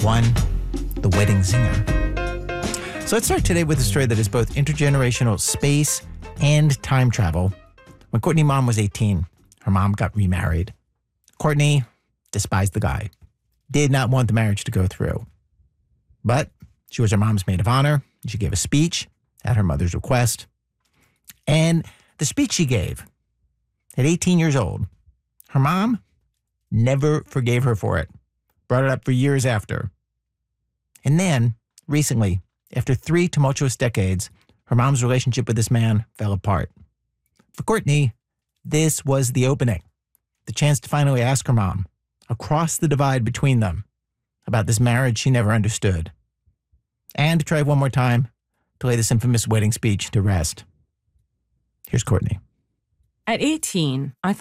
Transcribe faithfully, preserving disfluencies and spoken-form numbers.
one, The Wedding Singer. So let's start today with a story that is both intergenerational space and time travel. When Courtney's mom was eighteen, her mom got remarried. Courtney despised the guy, did not want the marriage to go through. But she was her mom's maid of honor. She gave a speech at her mother's request. And the speech she gave at eighteen years old, her mom never forgave her for it. Brought it up for years after. And then, recently, after three tumultuous decades, her mom's relationship with this man fell apart. For Courtney, this was the opening. The chance to finally ask her mom, across the divide between them, about this marriage she never understood. And to try one more time to lay this infamous wedding speech to rest. Here's Courtney. At eighteen, I